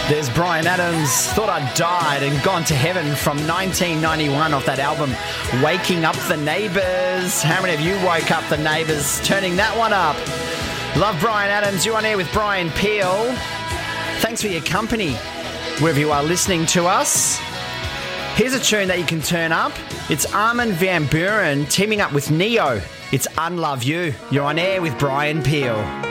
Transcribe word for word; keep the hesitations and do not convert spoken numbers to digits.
There's Bryan Adams, Thought I'd Died and Gone to Heaven from nineteen ninety-one off that album, Waking Up the Neighbours. How many of you woke up the neighbours turning that one up? Love Bryan Adams. You're on air with Brian Peel. Thanks for your company, wherever you are listening to us. Here's a tune that you can turn up. It's Armin van Buuren teaming up with Neo. It's Unlove You. You're on air with Brian Peel.